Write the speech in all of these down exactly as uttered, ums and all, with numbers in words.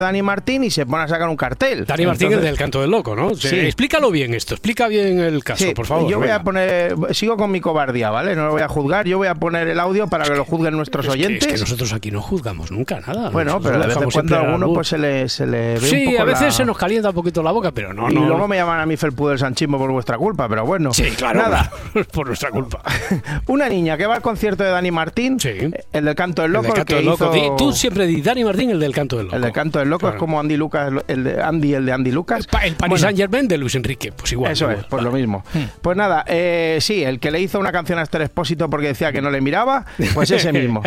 Dani Martín y se pone a sacar un cartel. Dani Martín Entonces, es del Canto del Loco, ¿no? Sí. Explícalo bien esto, explica bien el caso, sí, por favor. Yo voy venga. a poner, sigo con mi cobardía, ¿vale? No lo voy a juzgar, yo voy a poner el audio para que lo juzguen nuestros es oyentes. Que, es que nosotros aquí no juzgamos nunca nada. Bueno, nosotros pero de vez en cuando a alguno pues se le, se le ve sí, un poco a veces la... se nos calienta un poquito la boca, pero no, y no. Y luego me llaman a mí felpudo del sanchismo por vuestra culpa, pero bueno. Sí, claro. Nada. Por nuestra culpa. Una niña que va al concierto de Dani Martín, sí. el del Canto del Loco, el, del Canto el que del Loco. hizo... Tú siempre di Dani Martín, el del Canto del Loco. El del Canto del Loco claro. Es como Andy Lucas, el de Andy, el de Andy Lucas. El, el Paris bueno, Saint Germain de Luis Enrique, pues igual. Eso igual, es, pues vale. lo mismo. Hmm. Pues nada, eh, sí, el que le hizo una canción a Esther Expósito porque decía que no le miraba, pues ese mismo.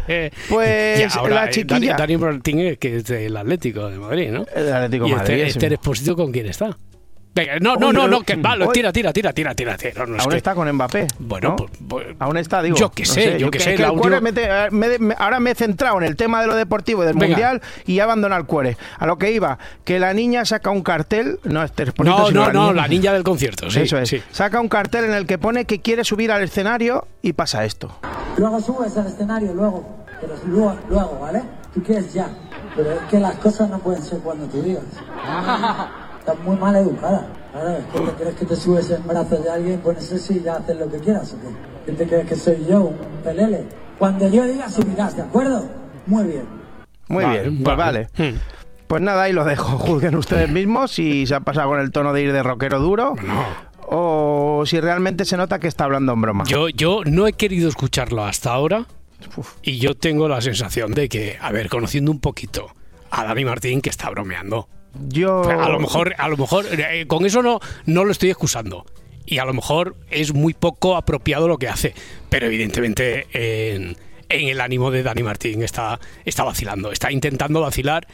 Pues ya, ahora, la chiquilla... Dani, Dani Martín, que es del Atlético de Madrid, ¿no? El Atlético de Madrid. ¿Y Esther, Esther Expósito con quién está? Venga, no, no, no, no, que vale, tira, tira, tira, tira, tira. tira no, Aún que... está con Mbappé. Bueno, ¿no? pues, pues, aún está, digo. Yo que sé, no sé, yo que, que sé. Que el el audio... me te, me, me, ahora me he centrado en el tema de lo deportivo y del Venga. mundial y he abandonado el cuore. A lo que iba, que la niña saca un cartel, no Esther Expósito, no, sino no, la no, niña. la niña del concierto, sí. Eso es. Sí. Saca un cartel en el que pone que quiere subir al escenario y pasa esto. Luego subes al escenario, luego, pero luego, luego, ¿vale? Tú quieres ya, pero es que las cosas no pueden ser cuando tú digas. Estás muy mal educada. Claro, es que te crees que te subes en brazos de alguien, pones eso y ya haces lo que quieras, ¿o qué? ¿Qué te crees que soy yo, un pelele? Cuando yo diga subirás, ¿de acuerdo? Muy bien. Muy vale, bien, pues vale. vale. Hmm. Pues nada, ahí lo dejo. Juzguen ustedes mismos si se ha pasado con el tono de ir de rockero duro no. o si realmente se nota que está hablando en broma. Yo, yo no he querido escucharlo hasta ahora Uf. y yo tengo la sensación de que, a ver, conociendo un poquito a Dani Martín, que está bromeando. Yo... A lo mejor, a lo mejor eh, con eso no, no lo estoy excusando. Y a lo mejor es muy poco apropiado lo que hace. Pero evidentemente en, en el ánimo de Dani Martín está, está vacilando. Está intentando vacilar,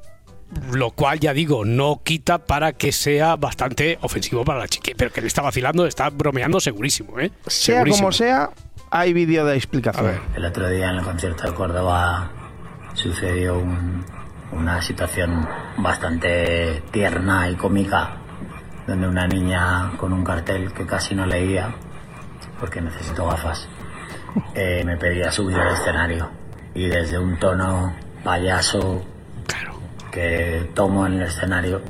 lo cual, ya digo, no quita para que sea bastante ofensivo para la chica. Pero que le está vacilando, está bromeando segurísimo, ¿eh? Sea segurísimo. como sea, hay vídeo de explicación. A ver. El otro día en el concierto de Córdoba sucedió un... una situación bastante tierna y cómica, donde una niña con un cartel que casi no leía, porque necesito gafas, eh, me pedía subir al escenario. Y desde un tono payaso claro. que tomo en el escenario,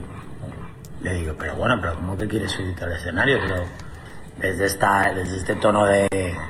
le digo, pero bueno, pero ¿cómo que quieres subirte al escenario? Pero desde, esta, desde este tono de,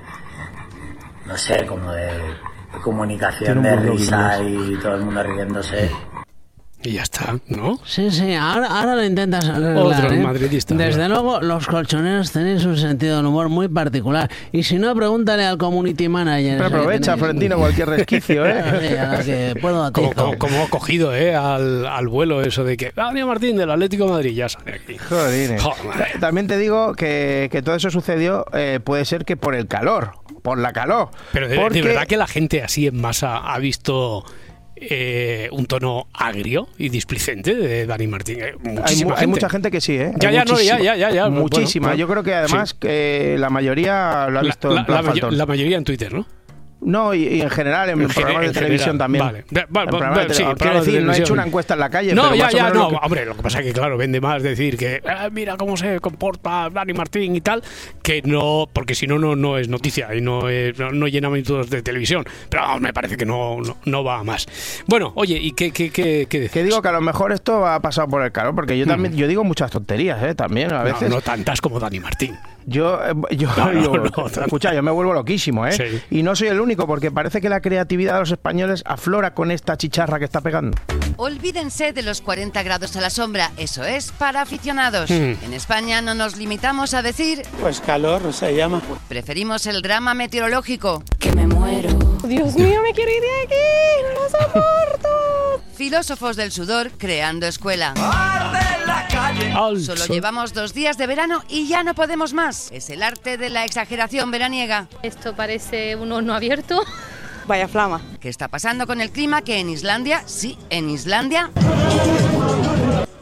no sé, como de... comunicación de risa y todo el mundo riéndose. Y ya está, ¿no? Sí, sí, ahora, ahora lo intentas arreglar, Otro ¿eh? madridista. Desde ¿no? luego, los colchoneros tenéis un sentido del humor muy particular. Y si no, pregúntale al community manager. Pero aprovecha, Florentino, cualquier resquicio, ¿eh? Sí, a la que puedo como, como, como ha cogido, ¿eh? Al, al vuelo eso de que Dani Martín del Atlético de Madrid ya sale aquí. Joder, Joder. También te digo que, que todo eso sucedió, eh, puede ser que por el calor, por la calor. Pero de, porque... de verdad que la gente así en masa ha visto... Eh, un tono agrio y displicente de Dani Martín. Eh, muchísima hay, gente. hay mucha gente que sí, ¿eh? Ya, hay ya, no, ya, ya, ya, ya. Muchísima. Bueno, Yo creo que además sí. que la mayoría lo ha visto la, en plan la, faltón. la mayoría en Twitter, ¿no? No, y, y en general en, en programas de televisión también. Vale. Vale, vale, vale sí, quiero decir, no he hecho una encuesta en la calle. No, pero ya, más ya, o no. Lo que... Hombre, lo que pasa es que, claro, vende más decir que eh, mira cómo se comporta Dani Martín y tal, que no, porque si no, no, no es noticia y no, es, no, no llena minutos de televisión. Pero vamos, me parece que no, no, no va a más. Bueno, oye, ¿y qué, qué, qué, qué decís? Que digo que a lo mejor esto ha pasado por el calor, porque yo también, mm. yo digo muchas tonterías, ¿eh? También a veces. No, no tantas como Dani Martín. Yo, yo, no, no, yo no, escucha, yo me vuelvo loquísimo, ¿eh? Sí. Y no soy el único, porque parece que la creatividad de los españoles aflora con esta chicharra que está pegando. Olvídense de los cuarenta grados a la sombra, eso es para aficionados. Mm. En España no nos limitamos a decir... Pues calor se llama. Preferimos el drama meteorológico. Que me muero. Dios mío, me quiero ir de aquí, no lo soporto. Filósofos del sudor creando escuela. La calle. Solo llevamos dos días de verano y ya no podemos más. Es el arte de la exageración veraniega. Esto parece un horno abierto. Vaya flama. ¿Qué está pasando con el clima? Que en Islandia, sí, en Islandia...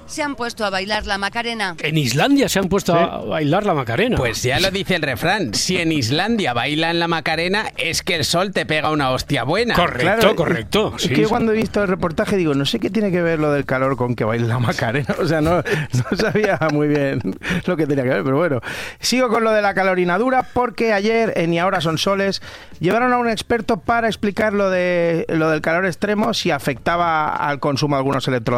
se han puesto a bailar la Macarena. En Islandia se han puesto ¿Sí? a bailar la Macarena. Pues ya lo dice el refrán, si en Islandia bailan la Macarena es que el sol te pega una hostia buena. Correcto, claro, correcto. Es sí, que sí. yo cuando he visto el reportaje digo, no sé qué tiene que ver lo del calor con que baile la Macarena. O sea, no, no sabía muy bien lo que tenía que ver, pero bueno. Sigo con lo de la calorinadura porque ayer en Y Ahora Son Soles llevaron a un experto para explicar lo, de, lo del calor extremo, si afectaba al consumo de algunos electrodomésticos